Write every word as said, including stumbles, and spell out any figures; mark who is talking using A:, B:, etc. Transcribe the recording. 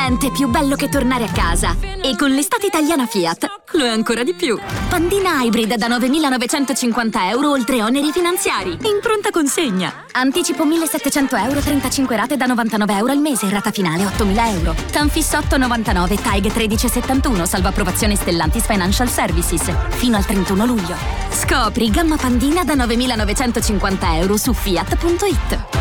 A: Niente più bello che tornare a casa. E con l'estate italiana Fiat lo è ancora di più. Pandina Hybrid da novemilanovecentocinquanta euro oltre oneri finanziari. In pronta consegna. Anticipo millesettecento euro, trentacinque rate da novantanove euro al mese. Rata finale ottomila euro. Tanfis otto virgola novantanove, T A E G tredici virgola settantuno. Salvo approvazione Stellantis Financial Services. Fino al trentuno luglio. Scopri gamma Pandina da novemilanovecentocinquanta euro su fiat punto it.